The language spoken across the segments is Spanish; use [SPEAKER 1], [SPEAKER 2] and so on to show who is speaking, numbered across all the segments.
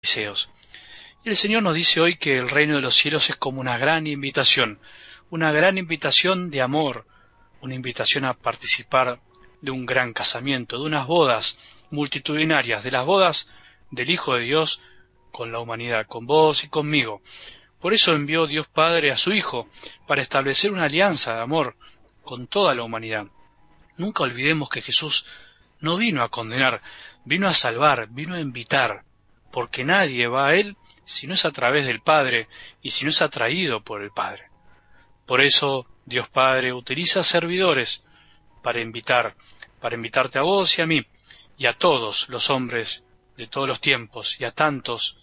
[SPEAKER 1] fariseos. Y el Señor nos dice hoy que el reino de los cielos es como una gran invitación de amor, una invitación a participar de un gran casamiento, de unas bodas multitudinarias, de las bodas del Hijo de Dios con la humanidad, con vos y conmigo. Por eso envió Dios Padre a su Hijo, para establecer una alianza de amor con toda la humanidad. Nunca olvidemos que Jesús no vino a condenar, vino a salvar, vino a invitar, porque nadie va a Él si no es a través del Padre y si no es atraído por el Padre. Por eso Dios Padre utiliza servidores para invitarte a vos y a mí, y a todos los hombres de todos los tiempos, y a tantos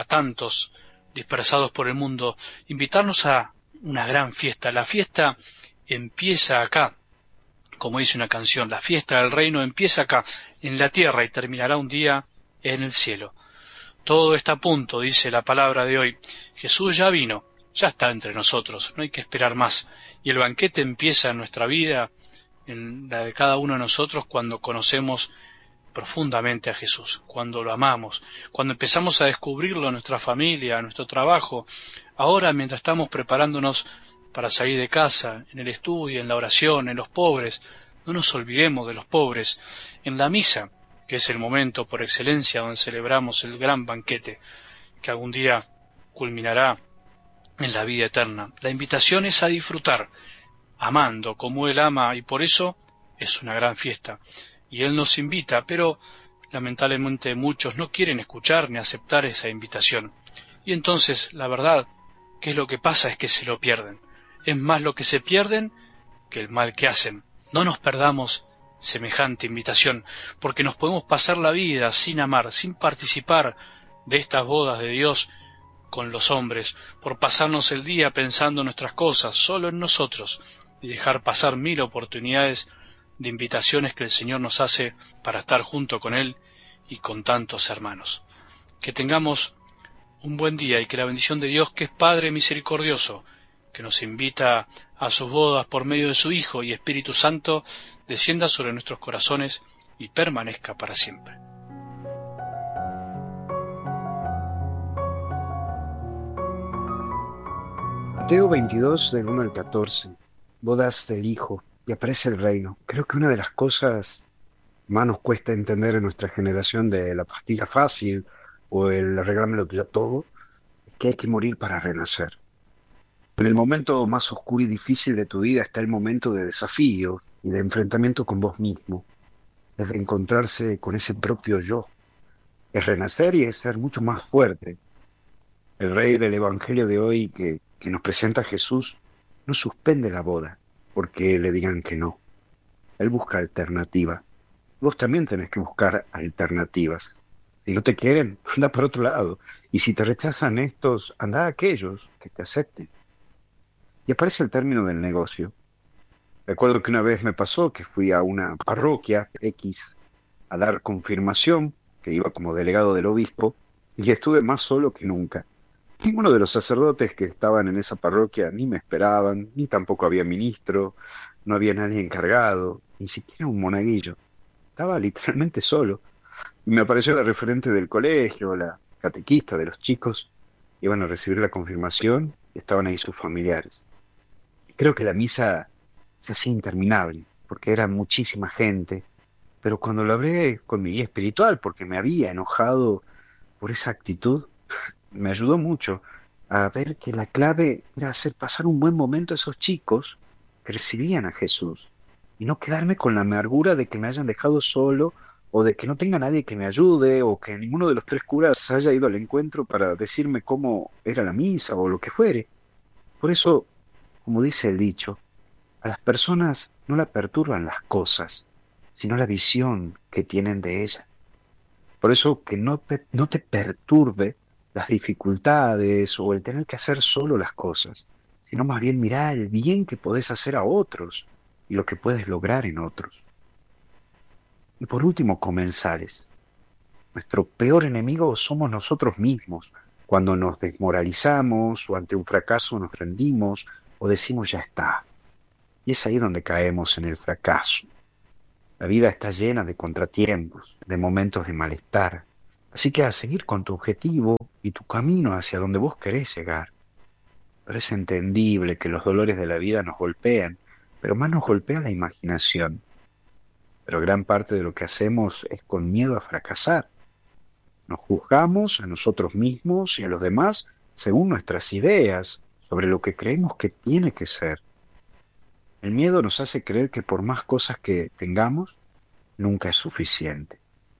[SPEAKER 1] dispersados por el mundo, invitarnos a una gran fiesta. La fiesta empieza acá, como dice una canción, la fiesta del reino empieza acá, en la tierra, y terminará un día en el cielo. Todo está a punto, dice la palabra de hoy. Jesús ya vino, ya está entre nosotros, no hay que esperar más. Y el banquete empieza en nuestra vida, en la de cada uno de nosotros, cuando conocemos profundamente a Jesús, cuando lo amamos, cuando empezamos a descubrirlo en nuestra familia, en nuestro trabajo. Ahora, mientras estamos preparándonos para salir de casa, en el estudio, en la oración, en los pobres, no nos olvidemos de los pobres, en la misa, que es el momento por excelencia donde celebramos el gran banquete, que algún día culminará en la vida eterna. La invitación es a disfrutar, amando como Él ama, y por eso es una gran fiesta. Y Él nos invita, pero lamentablemente muchos no quieren escuchar ni aceptar esa invitación. Y entonces, la verdad, ¿qué es lo que pasa? Es que se lo pierden. Es más lo que se pierden que el mal que hacen. No nos perdamos semejante invitación, porque nos podemos pasar la vida sin amar, sin participar de estas bodas de Dios con los hombres, por pasarnos el día pensando en nuestras cosas, solo en nosotros, y dejar pasar 1000 oportunidades de invitaciones que el Señor nos hace para estar junto con Él y con tantos hermanos. Que tengamos un buen día y que la bendición de Dios, que es Padre misericordioso, que nos invita a sus bodas por medio de su Hijo y Espíritu Santo, descienda sobre nuestros corazones y permanezca para siempre.
[SPEAKER 2] Mateo 22, del 1 al 14. Bodas del Hijo, y aparece el reino. Creo que una de las cosas más nos cuesta entender en nuestra generación de la pastilla fácil o el arreglármelo ya todo, es que hay que morir para renacer. En el momento más oscuro y difícil de tu vida está el momento de desafío y de enfrentamiento con vos mismo. Es de encontrarse con ese propio yo. Es renacer y es ser mucho más fuerte. El rey del evangelio de hoy que nos presenta a Jesús no suspende la boda porque le digan que no. Él busca alternativa. Vos también tenés que buscar alternativas. Si no te quieren, anda por otro lado. Y si te rechazan estos, anda a aquellos que te acepten. Y aparece el término del negocio. Recuerdo que una vez me pasó que fui a una parroquia X a dar confirmación, que iba como delegado del obispo, y estuve más solo que nunca. Ninguno de los sacerdotes que estaban en esa parroquia ni me esperaban, ni tampoco había ministro, no había nadie encargado, ni siquiera un monaguillo. Estaba literalmente solo. Y me apareció la referente del colegio, la catequista de los chicos. Iban a recibir la confirmación y estaban ahí sus familiares. Creo que la misa se hacía interminable, porque era muchísima gente. Pero cuando lo hablé con mi guía espiritual, porque me había enojado por esa actitud, me ayudó mucho a ver que la clave era hacer pasar un buen momento a esos chicos que recibían a Jesús y no quedarme con la amargura de que me hayan dejado solo o de que no tenga nadie que me ayude o que ninguno de los tres curas haya ido al encuentro para decirme cómo era la misa o lo que fuere. Por eso, como dice el dicho, a las personas no la perturban las cosas, sino la visión que tienen de ella. Por eso que no te perturbe las dificultades o el tener que hacer solo las cosas, sino más bien mirar el bien que podés hacer a otros y lo que puedes lograr en otros. Y por último, comensales. Nuestro peor enemigo somos nosotros mismos, cuando nos desmoralizamos o ante un fracaso nos rendimos o decimos ya está. Y es ahí donde caemos en el fracaso. La vida está llena de contratiempos, de momentos de malestar, Así que a seguir con tu objetivo y tu camino hacia donde vos querés llegar. Pero es entendible que los dolores de la vida nos golpean, pero más nos golpea la imaginación. Pero gran parte de lo que hacemos es con miedo a fracasar. Nos juzgamos a nosotros mismos y a los demás según nuestras ideas sobre lo que creemos que tiene que ser. El miedo nos hace creer que por más cosas que tengamos, nunca es suficiente.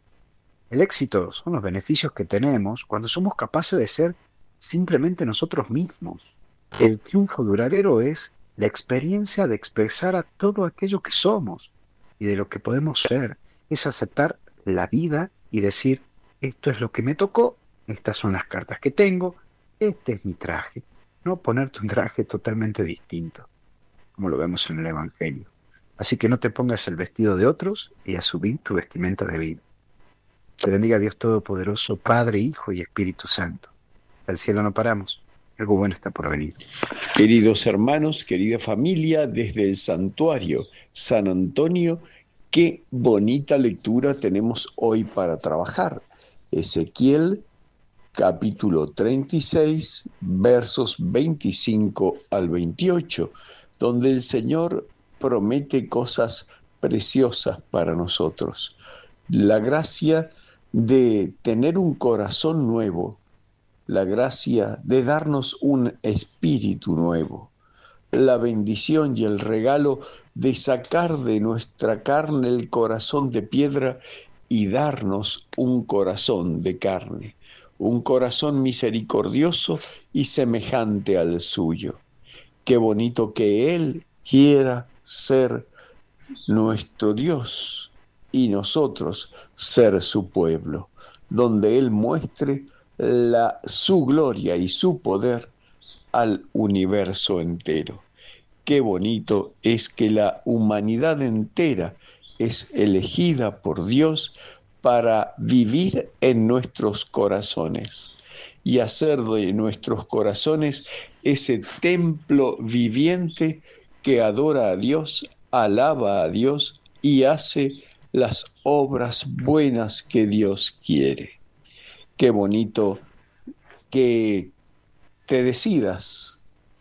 [SPEAKER 2] El éxito son los beneficios que tenemos cuando somos capaces de ser simplemente nosotros mismos. El triunfo duradero es la experiencia de expresar a todo aquello que somos y de lo que podemos ser. Es aceptar la vida y decir, esto es lo que me tocó, estas son las cartas que tengo, este es mi traje. No ponerte un traje totalmente distinto, como lo vemos en el Evangelio. Así que no te pongas el vestido de otros y asumir tu vestimenta de vida. Te bendiga Dios Todopoderoso, Padre, Hijo y Espíritu Santo. Al cielo no paramos, algo bueno está por venir.
[SPEAKER 3] Queridos hermanos, querida familia, desde el santuario San Antonio, qué bonita lectura tenemos hoy para trabajar. Ezequiel, capítulo 36, versos 25 al 28, donde el Señor promete cosas preciosas para nosotros. La gracia de tener un corazón nuevo, la gracia de darnos un espíritu nuevo, la bendición y el regalo de sacar de nuestra carne el corazón de piedra y darnos un corazón de carne, un corazón misericordioso y semejante al suyo. Qué bonito que Él quiera ser nuestro Dios y nosotros ser su pueblo, donde Él muestre su gloria y su poder al universo entero. Qué bonito es que la humanidad entera es elegida por Dios para vivir en nuestros corazones y hacer de nuestros corazones ese templo viviente que adora a Dios, alaba a Dios y hace las obras buenas que Dios quiere. Qué bonito que te decidas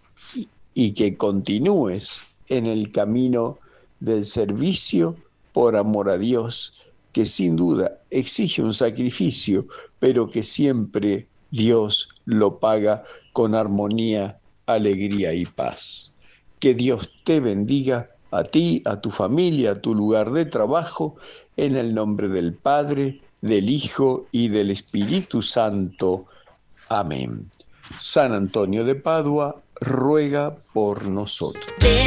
[SPEAKER 3] y que continúes en el camino del servicio por amor a Dios, que sin duda exige un sacrificio, pero que siempre Dios lo paga con armonía, alegría y paz. Que Dios te bendiga a ti, a tu familia, a tu lugar de trabajo, en el nombre del Padre, del Hijo y del Espíritu Santo. Amén. San Antonio de Padua ruega por nosotros.